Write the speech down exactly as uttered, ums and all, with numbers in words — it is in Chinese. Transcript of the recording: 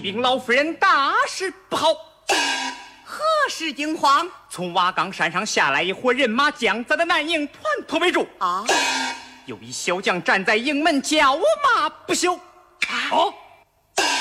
禀老夫人，大事不好！ 何事惊慌？ 从瓦岗山上下来一伙人马，将咱的南营团团围住。 啊！ 有一小将站在营门，叫骂不休。 啊哦。